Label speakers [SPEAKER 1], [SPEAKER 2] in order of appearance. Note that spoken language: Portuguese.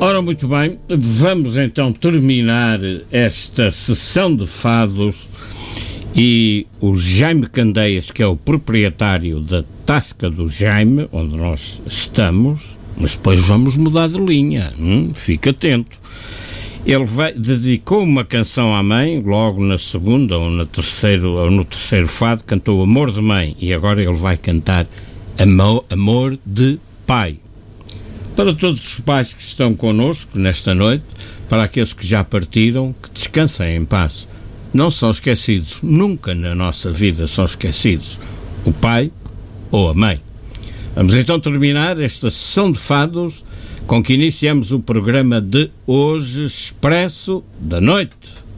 [SPEAKER 1] Ora, muito bem, vamos então terminar esta sessão de fados e o Jaime Candeias, que é o proprietário da Tasca do Jaime, onde nós estamos, mas depois vamos mudar de linha, fique atento. Ele dedicou uma canção à mãe, logo na segunda ou no terceiro fado, cantou Amor de Mãe, e agora ele vai cantar Amor de Pai. Para todos os pais que estão connosco nesta noite, para aqueles que já partiram, que descansem em paz. Não são esquecidos, nunca na nossa vida são esquecidos o pai ou a mãe. Vamos então terminar esta sessão de fados com que iniciamos o programa de hoje, Expresso da Noite.